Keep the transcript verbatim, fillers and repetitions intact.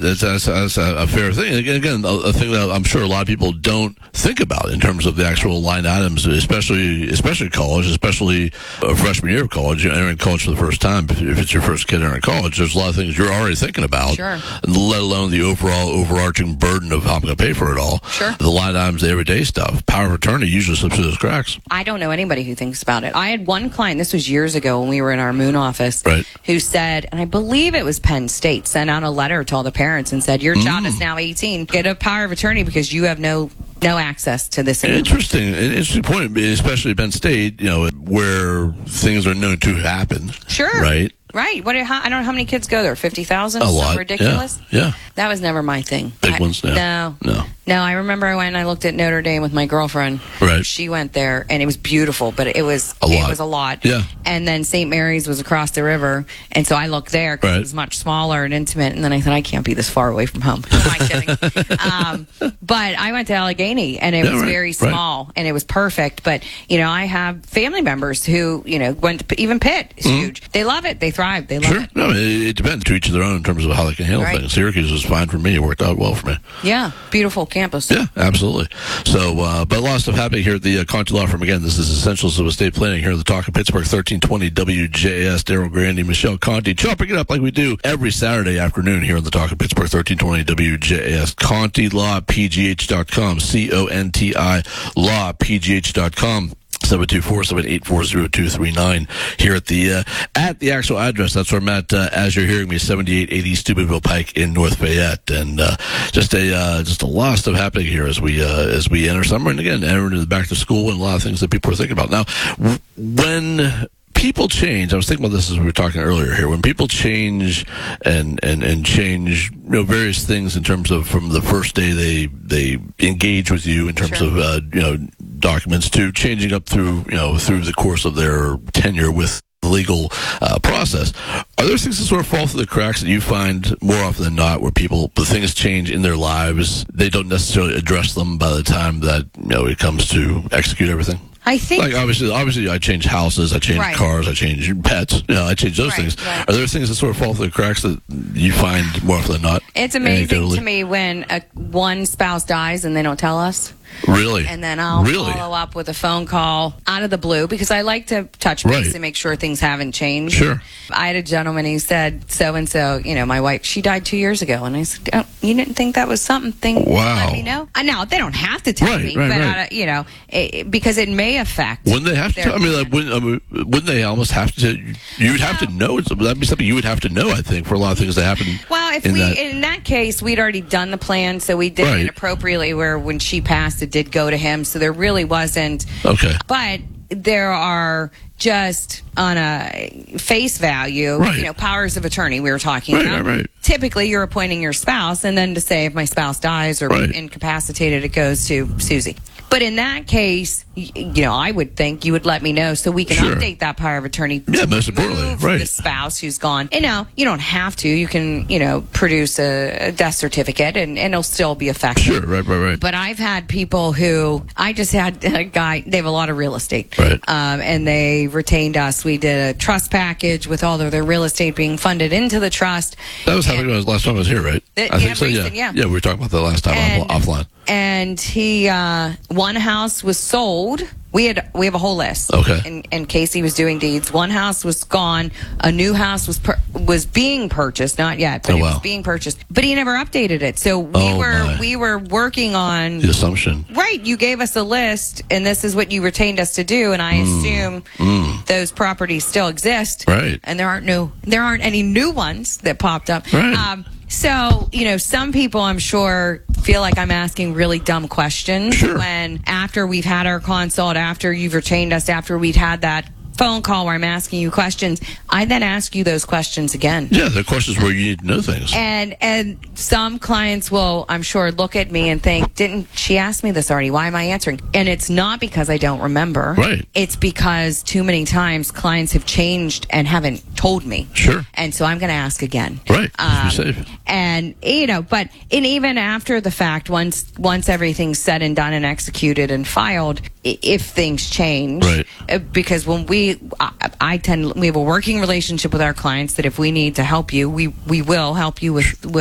That's, that's, that's a, a fair thing. Again, again, a, a thing that I'm sure a lot of people don't think about in terms of the actual line items, especially especially college, especially a freshman year of college. You're entering college for the first time. If, if it's your first kid entering college, there's a lot of things you're already thinking about, sure. let alone the overall overarching burden of how I'm going to pay for it all. Sure. The line items, the everyday stuff. Power of attorney usually slips through those cracks. I don't know anybody who thinks about it. I had one client, this was years ago when we were in our Moon office, right. who said, and I believe it was Penn State, sent out a letter to all the parents and said, your child mm. is now eighteen. Get a power of attorney because you have no no access to this. Interesting. An interesting point, especially at Penn State, you know, where things are known to happen. Sure. Right. Right. What? How, I don't know how many kids go there. Fifty thousand. A lot. Ridiculous. Yeah. yeah. That was never my thing. Big I, ones. No. No. No. No. I remember I went and I looked at Notre Dame with my girlfriend. Right. She went there and it was beautiful, but it was a it lot. was a lot. Yeah. And then Saint Mary's was across the river, and so I looked there because right. it was much smaller and intimate. And then I thought I can't be this far away from home. Who am I kidding? um, but I went to Allegheny and it yeah, was right. very small right. and it was perfect. But you know, I have family members who you know went to, even Pitt is mm-hmm. huge. They love it. They thrive. They love sure. it. No, it, it depends. To each of their own in terms of how they can handle right. things. Syracuse was fine for me. It worked out well for me. Yeah, beautiful campus. Yeah, absolutely. So, uh, but a lot of stuff happening here at the uh, Conti Law Firm. Again, this is Essentials of Estate Planning here at the Talk of Pittsburgh, thirteen twenty W J S. Daryl Grandy, Michelle Conti, chopping it up like we do every Saturday afternoon here on the Talk of Pittsburgh, thirteen twenty W J S. Conti Law P G H dot com, C O N T I Law P G H dot com. seven two four, seven eight four, zero two three nine here at the uh, at the actual address. That's where I'm at uh, as you're hearing me, seventy-eight eighty Steubenville Pike in North Fayette. And uh, just a uh, just a lot of stuff happening here as we uh, as we enter summer and again enter into the back to school and a lot of things that people are thinking about. Now, w- when people change, I was thinking about this as we were talking earlier here, when people change and, and, and change, you know, various things in terms of from the first day they they engage with you in terms sure. of, uh, you know, documents to changing up through, you know, through the course of their tenure with the legal uh, process. Are there things that sort of fall through the cracks that you find more often than not where people, the things change in their lives, they don't necessarily address them by the time that, you know, it comes to execute everything? I think, like obviously, obviously, I change houses, I change right. cars, I change pets. You know, I change those right, things. Right. Are there things that sort of fall through the cracks that you find more often than not? It's amazing to me when a, one spouse dies and they don't tell us. Really? And then I'll really? follow up with a phone call out of the blue because I like to touch base right. and make sure things haven't changed. Sure. I had a gentleman who said, so and so, you know, my wife, she died two years ago. And I said, oh, you didn't think that was something? Wow. Let me know. Uh, no, they don't have to tell right, me, right, but, right. uh, you know, it, because it may affect. Wouldn't they have to? Tell, I mean, like, wouldn't, I mean, wouldn't they almost have to? You would have to know. That'd be something you would have to know, I think, for a lot of things that happen. Well, if in we, that. in that case, we'd already done the plan, so we did right. it appropriately where when she passed, it did go to him. So there really wasn't. Okay. But there are just on a face value, right. you know, powers of attorney we were talking right, about. Right, right. Typically, you're appointing your spouse, and then to say if my spouse dies or right. incapacitated, it goes to Susie. But in that case, you know, I would think you would let me know so we can sure. update that power of attorney. Yeah, most importantly, right. The spouse who's gone. You know, you don't have to. You can, you know, produce a, a death certificate and, and it'll still be effective. Sure, right, right, right. But I've had people who, I just had a guy, they have a lot of real estate. Right. Um, and they retained us. We did a trust package with all of their real estate being funded into the trust. That was happening and, last time I was here, right? The, I think yeah, so, recent, yeah. yeah. Yeah, we were talking about that last time and, off- offline. And he, uh, one house was sold. We had we have a whole list. Okay. And, and Casey was doing deeds. One house was gone. A new house was per, was being purchased, not yet, but oh, it wow. was being purchased. But he never updated it. So we oh, were my. we were working on the assumption. Right. You gave us a list, and this is what you retained us to do. And I mm. assume mm. those properties still exist. Right. And there aren't no there aren't any new ones that popped up. Right. Um, So, you know, some people, I'm sure, feel like I'm asking really dumb questions sure. when after we've had our consult, after you've retained us, after we've had that phone call where I'm asking you questions, I then ask you those questions again. Yeah, the questions where you need to know things. And and some clients will, I'm sure, look at me and think, didn't she ask me this already? Why am I answering? And it's not because I don't remember. Right. It's because too many times clients have changed and haven't told me. Sure. And so I'm going to ask again. Right. Um, be safe. And, you know, but and even after the fact, once once everything's said and done and executed and filed, if things change, right. because when we, I, I tend, we have a working relationship with our clients that if we need to help you, we, we will help you with, with